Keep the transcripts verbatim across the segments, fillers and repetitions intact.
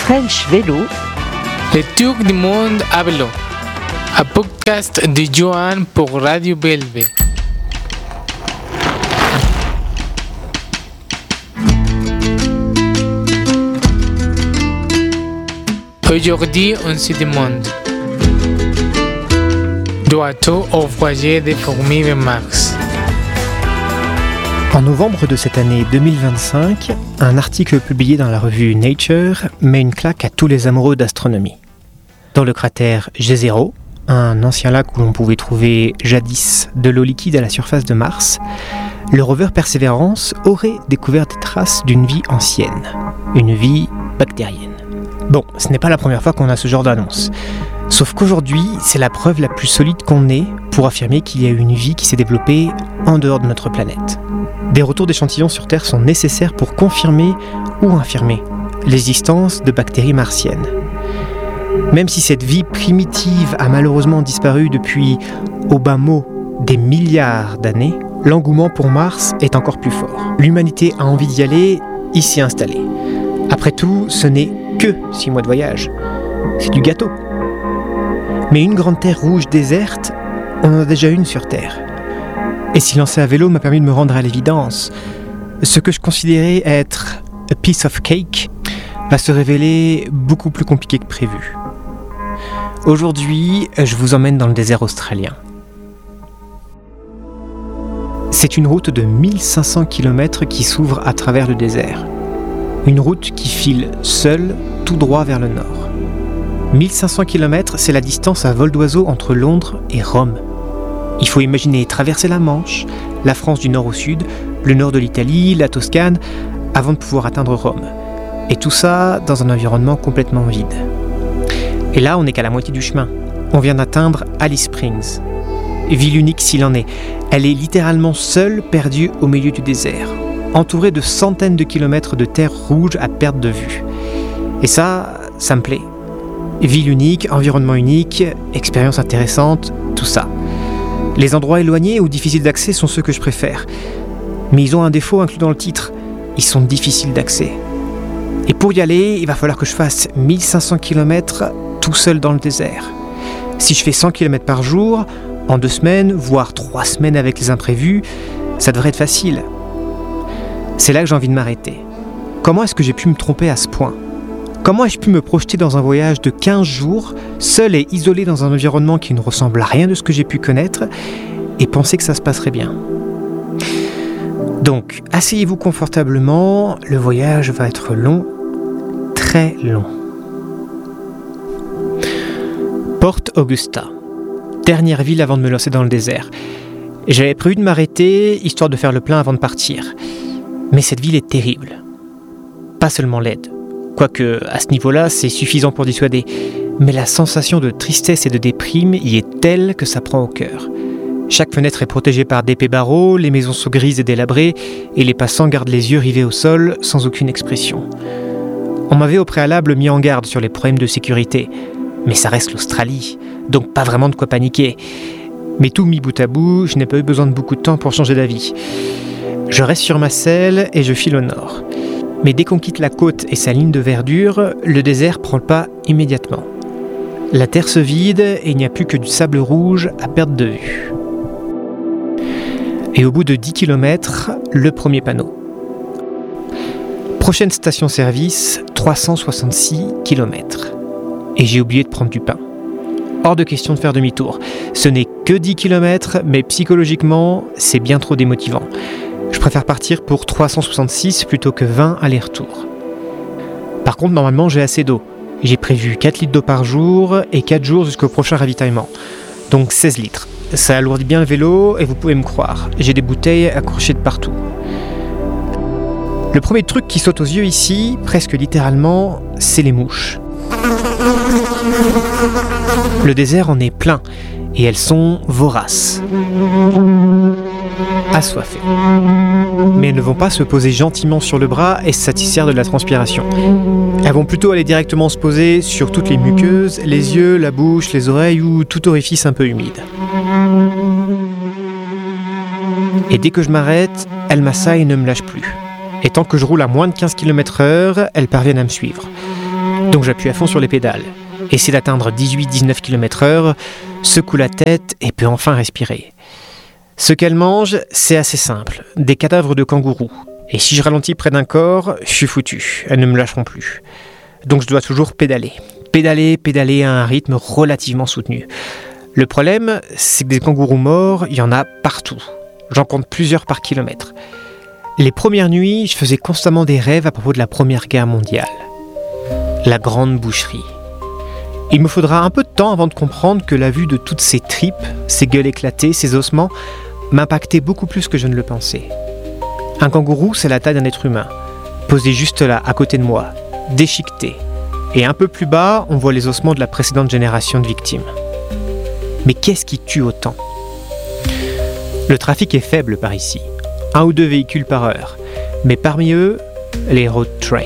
French Vélo, Le tour du monde à vélo. Un podcast de Johan pour Radio B L V. Aujourd'hui, on se demande: doit-on envoyer des fourmis vers Mars? En novembre de cette année deux mille vingt-cinq, un article publié dans la revue Nature met une claque à tous les amoureux d'astronomie. Dans le cratère G zéro, un ancien lac où l'on pouvait trouver jadis de l'eau liquide à la surface de Mars, le rover Perseverance aurait découvert des traces d'une vie ancienne, une vie bactérienne. Bon, ce n'est pas la première fois qu'on a ce genre d'annonce. Sauf qu'aujourd'hui, c'est la preuve la plus solide qu'on ait pour affirmer qu'il y a eu une vie qui s'est développée en dehors de notre planète. Des retours d'échantillons sur Terre sont nécessaires pour confirmer ou infirmer l'existence de bactéries martiennes. Même si cette vie primitive a malheureusement disparu depuis, au bas mot, des milliards d'années, l'engouement pour Mars est encore plus fort. L'humanité a envie d'y aller, y s'y installer. Après tout, ce n'est que six mois de voyage. C'est du gâteau. Mais une grande terre rouge déserte, on en a déjà une sur Terre. Et s'y lancer à vélo m'a permis de me rendre à l'évidence. Ce que je considérais être a piece of cake va se révéler beaucoup plus compliqué que prévu. Aujourd'hui, je vous emmène dans le désert australien. C'est une route de mille cinq cents kilomètres qui s'ouvre à travers le désert. Une route qui file seule tout droit vers le nord. mille cinq cents kilomètres, c'est la distance à vol d'oiseau entre Londres et Rome. Il faut imaginer traverser la Manche, la France du nord au sud, le nord de l'Italie, la Toscane, avant de pouvoir atteindre Rome. Et tout ça dans un environnement complètement vide. Et là, on n'est qu'à la moitié du chemin. On vient d'atteindre Alice Springs. Ville unique s'il en est. Elle est littéralement seule, perdue au milieu du désert, entourée de centaines de kilomètres de terre rouge à perte de vue. Et ça, ça me plaît. Ville unique, environnement unique, expérience intéressante, tout ça. Les endroits éloignés ou difficiles d'accès sont ceux que je préfère. Mais ils ont un défaut inclus dans le titre. Ils sont difficiles d'accès. Et pour y aller, il va falloir que je fasse mille cinq cents kilomètres tout seul dans le désert. Si je fais cent kilomètres par jour, en deux semaines, voire trois semaines avec les imprévus, ça devrait être facile. C'est là que j'ai envie de m'arrêter. Comment est-ce que j'ai pu me tromper à ce point ? Comment ai-je pu me projeter dans un voyage de quinze jours, seul et isolé dans un environnement qui ne ressemble à rien de ce que j'ai pu connaître, et penser que ça se passerait bien ? Donc, asseyez-vous confortablement, le voyage va être long, très long. Port Augusta, dernière ville avant de me lancer dans le désert. J'avais prévu de m'arrêter, histoire de faire le plein avant de partir. Mais cette ville est terrible. Pas seulement laide. Quoique, à ce niveau-là, c'est suffisant pour dissuader. Mais la sensation de tristesse et de déprime y est telle que ça prend au cœur. Chaque fenêtre est protégée par d'épais barreaux, les maisons sont grises et délabrées, et les passants gardent les yeux rivés au sol, sans aucune expression. On m'avait au préalable mis en garde sur les problèmes de sécurité. Mais ça reste l'Australie, donc pas vraiment de quoi paniquer. Mais tout mis bout à bout, je n'ai pas eu besoin de beaucoup de temps pour changer d'avis. Je reste sur ma selle et je file au nord. Mais dès qu'on quitte la côte et sa ligne de verdure, le désert prend le pas immédiatement. La terre se vide et il n'y a plus que du sable rouge à perte de vue. Et au bout de dix kilomètres, le premier panneau. Prochaine station-service, trois cent soixante-six kilomètres. Et j'ai oublié de prendre du pain. Hors de question de faire demi-tour. Ce n'est que dix kilomètres, mais psychologiquement, c'est bien trop démotivant. Je préfère partir pour trois cent soixante-six plutôt que vingt allers-retours. Par contre, normalement, j'ai assez d'eau. J'ai prévu quatre litres d'eau par jour et quatre jours jusqu'au prochain ravitaillement. Donc seize litres. Ça alourdit bien le vélo et vous pouvez me croire, j'ai des bouteilles accrochées de partout. Le premier truc qui saute aux yeux ici, presque littéralement, c'est les mouches. Le désert en est plein et elles sont voraces. Assoiffées. Mais elles ne vont pas se poser gentiment sur le bras et se satisfaire de la transpiration. Elles vont plutôt aller directement se poser sur toutes les muqueuses, les yeux, la bouche, les oreilles ou tout orifice un peu humide. Et dès que je m'arrête, elles m'assaillent et ne me lâchent plus. Et tant que je roule à moins de quinze kilomètres heure, elles parviennent à me suivre. Donc j'appuie à fond sur les pédales, essaie d'atteindre dix-huit à dix-neuf kilomètres heure, secoue la tête et peut enfin respirer. Ce qu'elle mange, c'est assez simple, des cadavres de kangourous. Et si je ralentis près d'un corps, je suis foutu, elles ne me lâcheront plus. Donc je dois toujours pédaler. Pédaler, pédaler à un rythme relativement soutenu. Le problème, c'est que des kangourous morts, il y en a partout. J'en compte plusieurs par kilomètre. Les premières nuits, je faisais constamment des rêves à propos de la Première Guerre mondiale. La grande boucherie. Il me faudra un peu de temps avant de comprendre que la vue de toutes ces tripes, ces gueules éclatées, ces ossements, m'impactait beaucoup plus que je ne le pensais. Un kangourou, c'est la taille d'un être humain, posé juste là, à côté de moi, déchiqueté. Et un peu plus bas, on voit les ossements de la précédente génération de victimes. Mais qu'est-ce qui tue autant ? Le trafic est faible par ici, un ou deux véhicules par heure, mais parmi eux, les road trains.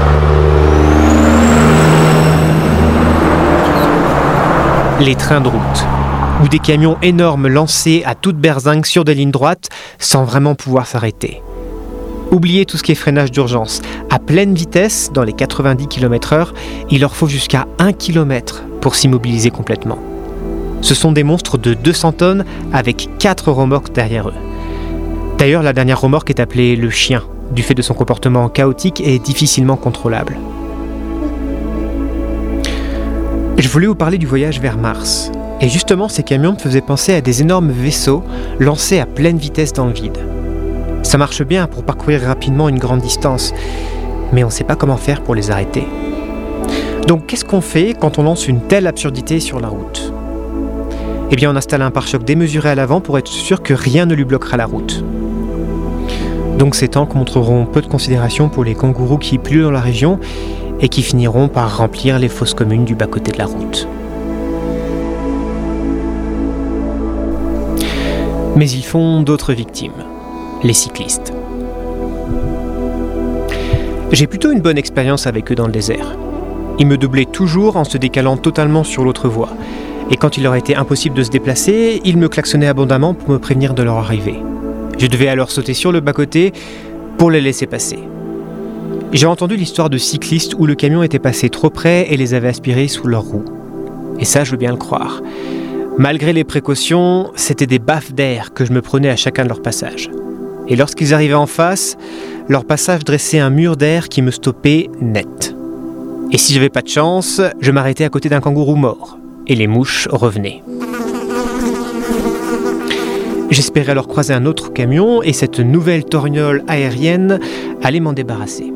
Les trains de route, ou des camions énormes lancés à toute berzingue sur des lignes droites sans vraiment pouvoir s'arrêter. Oubliez tout ce qui est freinage d'urgence. À pleine vitesse, dans les quatre-vingt-dix kilomètres heure, il leur faut jusqu'à un kilomètre pour s'immobiliser complètement. Ce sont des monstres de deux cents tonnes avec quatre remorques derrière eux. D'ailleurs, la dernière remorque est appelée le chien, du fait de son comportement chaotique et difficilement contrôlable. Je voulais vous parler du voyage vers Mars. Et justement, ces camions me faisaient penser à des énormes vaisseaux lancés à pleine vitesse dans le vide. Ça marche bien pour parcourir rapidement une grande distance, mais on ne sait pas comment faire pour les arrêter. Donc qu'est-ce qu'on fait quand on lance une telle absurdité sur la route ? Eh bien, on installe un pare-choc démesuré à l'avant pour être sûr que rien ne lui bloquera la route. Donc ces tanks montreront peu de considération pour les kangourous qui pullulent dans la région et qui finiront par remplir les fosses communes du bas-côté de la route. Mais ils font d'autres victimes, les cyclistes. J'ai plutôt une bonne expérience avec eux dans le désert. Ils me doublaient toujours en se décalant totalement sur l'autre voie. Et quand il leur était impossible de se déplacer, ils me klaxonnaient abondamment pour me prévenir de leur arrivée. Je devais alors sauter sur le bas-côté pour les laisser passer. J'ai entendu l'histoire de cyclistes où le camion était passé trop près et les avait aspirés sous leurs roues. Et ça, je veux bien le croire. Malgré les précautions, c'était des baffes d'air que je me prenais à chacun de leurs passages. Et lorsqu'ils arrivaient en face, leur passage dressait un mur d'air qui me stoppait net. Et si j'avais pas de chance, je m'arrêtais à côté d'un kangourou mort. Et les mouches revenaient. J'espérais alors croiser un autre camion et cette nouvelle torgnole aérienne allait m'en débarrasser.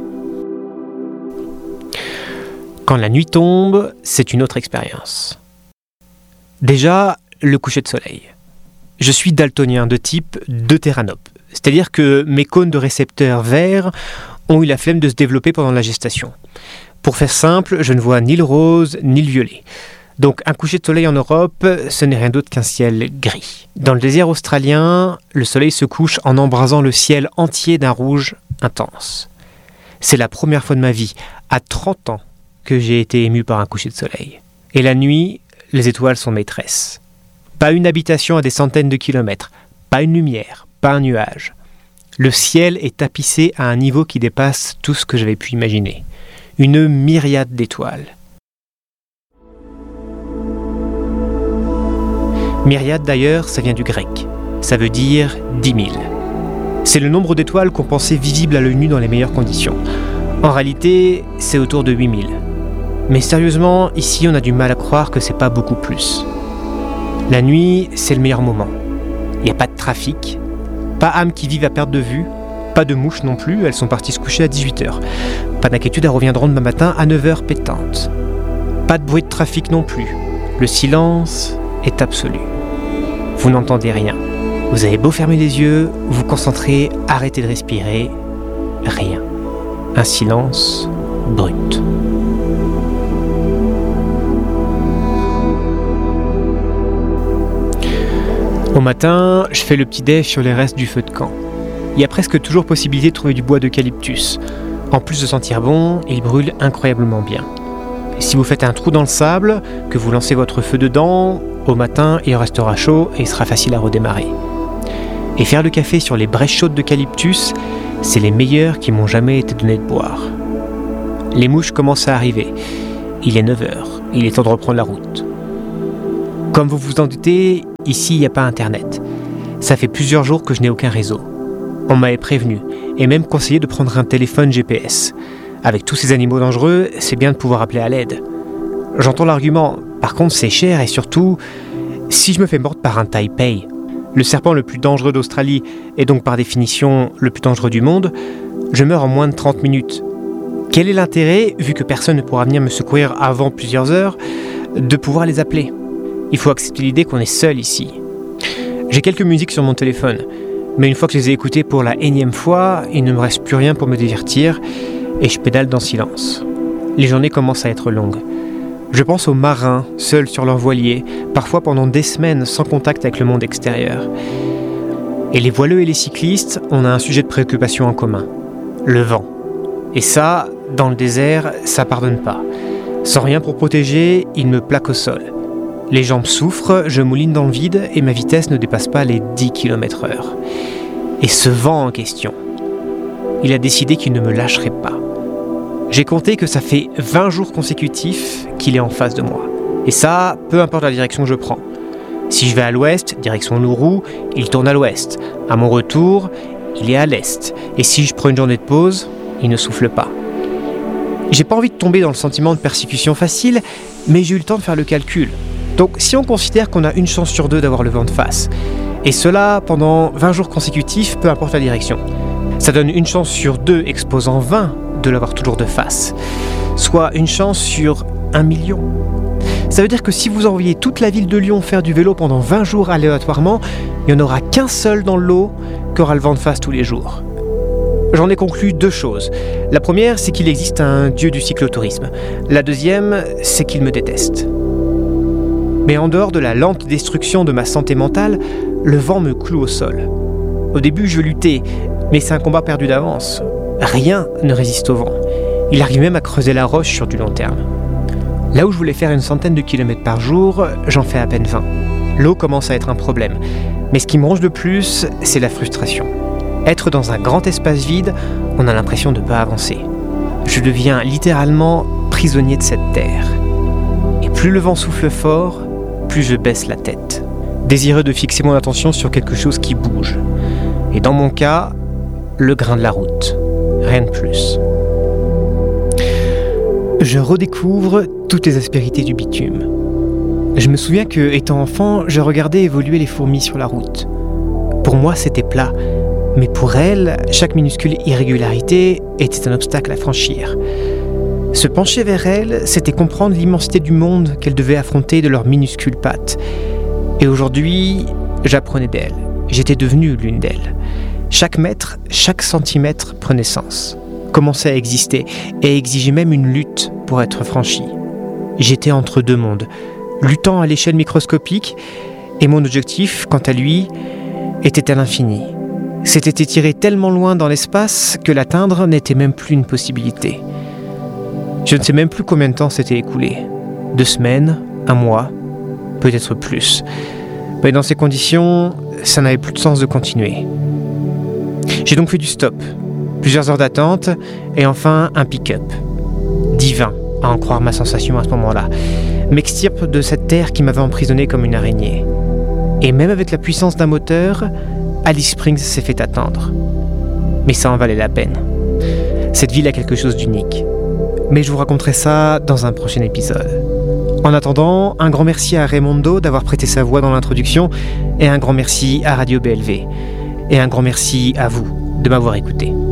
Quand la nuit tombe, c'est une autre expérience. Déjà, le coucher de soleil. Je suis daltonien de type deutéranope, c'est-à-dire que mes cônes de récepteurs verts ont eu la flemme de se développer pendant la gestation. Pour faire simple, je ne vois ni le rose ni le violet. Donc un coucher de soleil en Europe, ce n'est rien d'autre qu'un ciel gris. Dans le désert australien, le soleil se couche en embrasant le ciel entier d'un rouge intense. C'est la première fois de ma vie, à trente ans, que j'ai été ému par un coucher de soleil. Et la nuit, les étoiles sont maîtresses. Pas une habitation à des centaines de kilomètres, pas une lumière, pas un nuage. Le ciel est tapissé à un niveau qui dépasse tout ce que j'avais pu imaginer. Une myriade d'étoiles. Myriade d'ailleurs, ça vient du grec. Ça veut dire dix mille. C'est le nombre d'étoiles qu'on pensait visibles à l'œil nu dans les meilleures conditions. En réalité, c'est autour de huit mille. Mais sérieusement, ici on a du mal à croire que c'est pas beaucoup plus. La nuit, c'est le meilleur moment. Il n'y a pas de trafic, pas âmes qui vivent à perte de vue, pas de mouches non plus, elles sont parties se coucher à dix-huit heures. Pas d'inquiétude, elles reviendront demain matin à neuf heures pétantes. Pas de bruit de trafic non plus. Le silence est absolu. Vous n'entendez rien. Vous avez beau fermer les yeux, vous concentrez, arrêtez de respirer, rien. Un silence brut. Au matin, je fais le petit déj sur les restes du feu de camp. Il y a presque toujours possibilité de trouver du bois d'eucalyptus. En plus de sentir bon, il brûle incroyablement bien. Et si vous faites un trou dans le sable, que vous lancez votre feu dedans, au matin, il restera chaud et il sera facile à redémarrer. Et faire le café sur les braises chaudes d'eucalyptus, c'est les meilleurs qui m'ont jamais été donnés de boire. Les mouches commencent à arriver. Il est neuf heures, il est temps de reprendre la route. Comme vous vous en doutez, ici il n'y a pas internet. Ça fait plusieurs jours que je n'ai aucun réseau. On m'avait prévenu, et même conseillé de prendre un téléphone G P S. Avec tous ces animaux dangereux, c'est bien de pouvoir appeler à l'aide. J'entends l'argument, par contre c'est cher et surtout, si je me fais mordre par un taipei, le serpent le plus dangereux d'Australie et donc par définition le plus dangereux du monde, je meurs en moins de trente minutes. Quel est l'intérêt, vu que personne ne pourra venir me secourir avant plusieurs heures, de pouvoir les appeler ? Il faut accepter l'idée qu'on est seul ici. J'ai quelques musiques sur mon téléphone, mais une fois que je les ai écoutées pour la énième fois, il ne me reste plus rien pour me divertir et je pédale dans le silence. Les journées commencent à être longues. Je pense aux marins, seuls sur leur voilier, parfois pendant des semaines sans contact avec le monde extérieur. Et les voileux et les cyclistes, on a un sujet de préoccupation en commun, le vent. Et ça, dans le désert, ça pardonne pas. Sans rien pour protéger, il me plaque au sol. Les jambes souffrent, je mouline dans le vide et ma vitesse ne dépasse pas les dix kilomètres heure. Et ce vent en question, il a décidé qu'il ne me lâcherait pas. J'ai compté que ça fait vingt jours consécutifs qu'il est en face de moi. Et ça, peu importe la direction que je prends. Si je vais à l'ouest, direction Nauru, il tourne à l'ouest. À mon retour, il est à l'est. Et si je prends une journée de pause, il ne souffle pas. J'ai pas envie de tomber dans le sentiment de persécution facile, mais j'ai eu le temps de faire le calcul. Donc si on considère qu'on a une chance sur deux d'avoir le vent de face, et cela pendant vingt jours consécutifs, peu importe la direction, ça donne une chance sur deux exposant vingt de l'avoir toujours de face, soit une chance sur un million. Ça veut dire que si vous envoyez toute la ville de Lyon faire du vélo pendant vingt jours aléatoirement, il n'y en aura qu'un seul dans le lot qui aura le vent de face tous les jours. J'en ai conclu deux choses. La première, c'est qu'il existe un dieu du cyclotourisme. La deuxième, c'est qu'il me déteste. Mais en dehors de la lente destruction de ma santé mentale, le vent me cloue au sol. Au début, je luttais, mais c'est un combat perdu d'avance. Rien ne résiste au vent. Il arrive même à creuser la roche sur du long terme. Là où je voulais faire une centaine de kilomètres par jour, j'en fais à peine vingt. L'eau commence à être un problème. Mais ce qui me ronge le plus, c'est la frustration. Être dans un grand espace vide, on a l'impression de ne pas avancer. Je deviens littéralement prisonnier de cette terre. Et plus le vent souffle fort, plus je baisse la tête, désireux de fixer mon attention sur quelque chose qui bouge. Et dans mon cas, le grain de la route. Rien de plus. Je redécouvre toutes les aspérités du bitume. Je me souviens que, étant enfant, je regardais évoluer les fourmis sur la route. Pour moi, c'était plat, mais pour elles, chaque minuscule irrégularité était un obstacle à franchir. Se pencher vers elles, c'était comprendre l'immensité du monde qu'elles devaient affronter de leurs minuscules pattes. Et aujourd'hui, j'apprenais d'elles. J'étais devenu l'une d'elles. Chaque mètre, chaque centimètre prenait sens, commençait à exister et exigeait même une lutte pour être franchi. J'étais entre deux mondes, luttant à l'échelle microscopique, et mon objectif, quant à lui, était à l'infini. C'était étiré tellement loin dans l'espace que l'atteindre n'était même plus une possibilité. Je ne sais même plus combien de temps s'était écoulé. Deux semaines, un mois, peut-être plus. Mais dans ces conditions, ça n'avait plus de sens de continuer. J'ai donc fait du stop, plusieurs heures d'attente, et enfin un pick-up. Divin, à en croire ma sensation à ce moment-là, m'extirpe de cette terre qui m'avait emprisonné comme une araignée. Et même avec la puissance d'un moteur, Alice Springs s'est fait attendre. Mais ça en valait la peine. Cette ville a quelque chose d'unique. Mais je vous raconterai ça dans un prochain épisode. En attendant, un grand merci à Raymondo d'avoir prêté sa voix dans l'introduction, et un grand merci à Radio B L V. Et un grand merci à vous de m'avoir écouté.